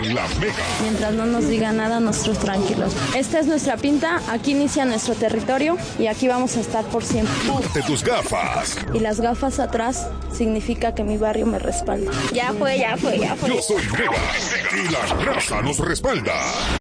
en la Mega. Mientras no nos diga nada, nosotros tranquilos. Esta es nuestra pinta, aquí inicia nuestro territorio y aquí vamos a estar por siempre. Ponte tus gafas. Y las gafas atrás significa que mi barrio me respalda. Ya fue. Yo soy Mega y la raza nos respalda.